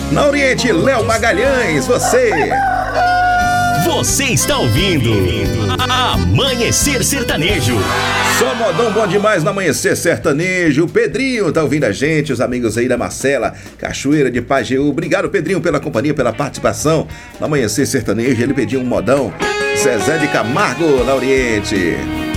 Na Oriente, Léo Magalhães, Você está ouvindo Amanhecer Sertanejo. Só modão bom demais no Amanhecer Sertanejo. O Pedrinho tá ouvindo a gente, os amigos aí da Marcela, Cachoeira de Pajeú. Obrigado, Pedrinho, pela companhia, pela participação no Amanhecer Sertanejo. Ele pediu um modão. Zezé de Camargo, na Oriente.